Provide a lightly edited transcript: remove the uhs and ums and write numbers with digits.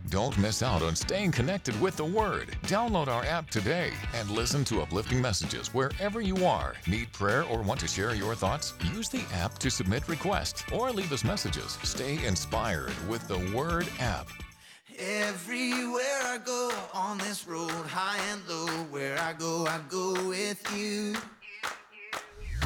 Don't miss out on staying connected with the Word. Download our app today and listen to uplifting messages wherever you are. Need prayer or want to share your thoughts? Use the app to submit requests or leave us messages. Stay inspired with the Word app. Everywhere I go on this road, high and low, where I go with you.